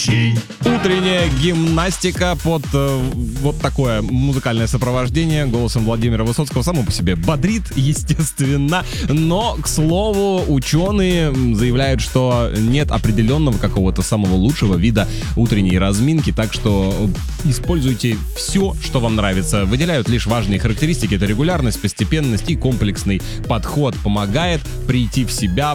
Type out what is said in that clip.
ведущий. Утренняя гимнастика под вот такое музыкальное сопровождение голосом Владимира Высоцкого само по себе бодрит, естественно. Но, к слову, ученые заявляют, что нет определенного какого-то самого лучшего вида утренней разминки, так что используйте все, что вам нравится. Выделяют лишь важные характеристики: это регулярность, постепенность и комплексный подход. Помогает прийти в себя,